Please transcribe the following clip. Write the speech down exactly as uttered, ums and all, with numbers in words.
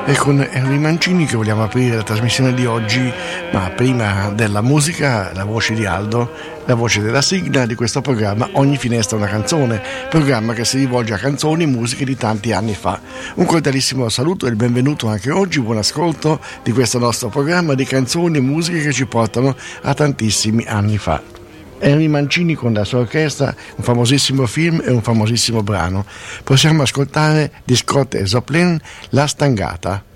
E con Henry Mancini che vogliamo aprire la trasmissione di oggi, ma prima della musica, la voce di Aldo, la voce della sigla di questo programma Ogni finestra una canzone, programma che si rivolge a canzoni e musiche di tanti anni fa. Un cordialissimo saluto e il benvenuto anche oggi, buon ascolto di questo nostro programma di canzoni e musiche che ci portano a tantissimi anni fa. Henry Mancini con la sua orchestra, un famosissimo film e un famosissimo brano. Possiamo ascoltare di Scott e Joplin La Stangata.